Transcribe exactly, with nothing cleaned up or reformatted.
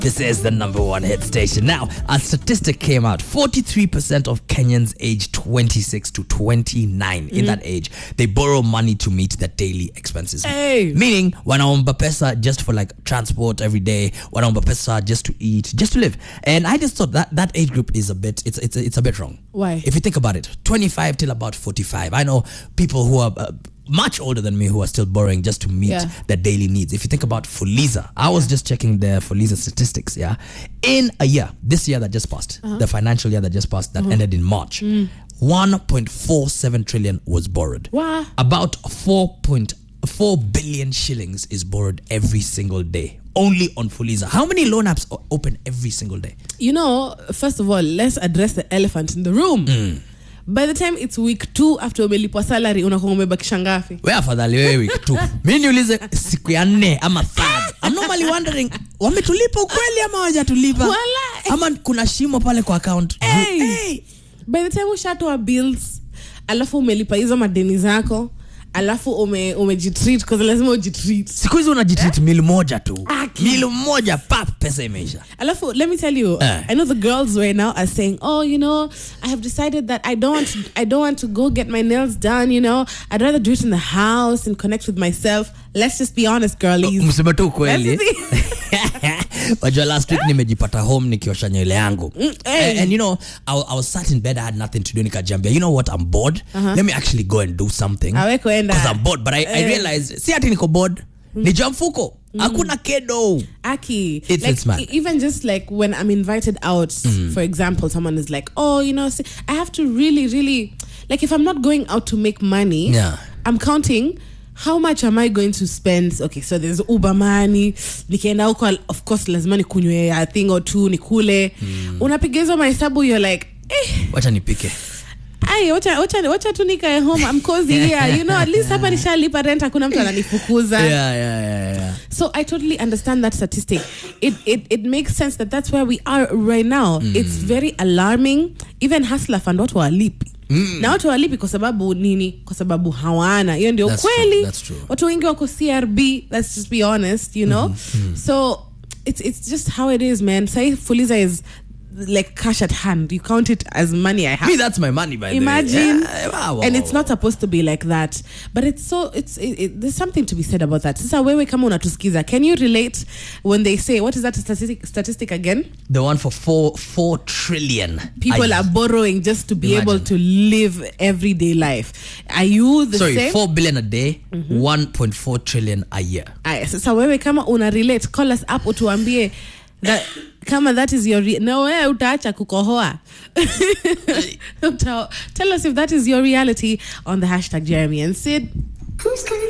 This is the number one hit station. Now, a statistic came out. forty-three percent of Kenyans aged twenty-six to twenty-nine, mm. in that age, they borrow money to meet their daily expenses. Hey. Meaning, wanaomba pesa just for like transport every day, wanaomba pesa just to eat, just to live. And I just thought that that age group is a bit, it's it's it's a bit wrong. Why? If you think about it, twenty-five till about forty-five. I know people who are uh, much older than me who are still borrowing just to meet yeah. their daily needs. If you think about Fuliza, I was just checking their Fuliza statistics, yeah. In a year, this year that just passed, uh-huh. the financial year that just passed, that uh-huh. ended in March, mm. one point four seven trillion was borrowed. Wow. About four point four billion shillings is borrowed every single day. Only on Fuliza. How many loan apps open every single day? You know, first of all, let's address the elephant in the room. Mm. By the time it's week two after umelipwa salary, unakuwa umebakisha ngapi? Wewe afadhali wewe week two. Mimi niulize siku ya nne ama third. I'm normally wondering, wametulipa ukweli ama hawajatulipa? Wala. Ama kuna shimo pale kwa account. Hey. Hey. By the time ushatoa bills, alafu umelipa hizo madeni zako, alafu ume umejitreat because lazima ujitreat. Siku hizo unajitreat eh? Meal moja tu. Aki. Meal moja pap pesa imeisha. Alafu let me tell you, uh. I know the girls right now are saying, "Oh, you know, I have decided that I don't want I don't want to go get my nails done, you know. I'd rather do it in the house and connect with myself." Let's just be honest, girlies. Msema tu kweli. Wajua last week nimejipata home nikiosha nywele yangu. Mm, hey. and, and you know, I, I was sat in bed, I had nothing to do, nikajambia, you know what, I'm bored. Uh-huh. Let me actually go and do something. Because I'm bored. But I, hey. I realized, si ati niko bored. Mm. Ni jamfuko. Mm. Hakuna kedo. Aki. It's, like, it's mad. Even just like when I'm invited out, mm. for example, someone is like, oh, you know, see, I have to really, really, like if I'm not going out to make money, yeah. I'm counting how much am I going to spend? Okay, so there's Uber money. Nikienda huko, of course, lazima nikunywe a thing or two, nikule. Mm. Unapiga hizo mahesabu, you're like, eh. Wacha nipike. Ay, wacha wacha wacha tu nikae home. I'm cozy here. You know, at least hapa nishalipa rent, hakuna mtu ananifukuza. Yeah, yeah, yeah, yeah. So I totally understand that statistic. It it it makes sense that that's where we are right now. Mm. It's very alarming. Even Hustler Fund watu walipi. Mm. Na watu walipi kwa sababu nini? Kwa sababu hawana. Hiyo ndio kweli. Watu wengi wako C R B. Let's just be honest, you know. Mm-hmm. So it's it's just how it is, man. Say Fuliza is like cash at hand. You count it as money I have. Me, that's my money, by Imagine. the way. Yeah. Wow, wow, and it's wow. not supposed to be like that. But it's so, it's it, it, there's something to be said about that. Sasa wewe kama unatusikiza, can you relate when they say, what is that statistic statistic again? The one for four four trillion. People I, are borrowing just to be imagine. able to live everyday life. Are you the Sorry, same? four billion a day, mm-hmm. one point four trillion a year. Aya, sasa wewe kama una relate, call us up utuambie that kama that is your re- no wewe utaacha kukohoa. Tell us if that is your reality on the hashtag Jeremy and Sid. Who's gonna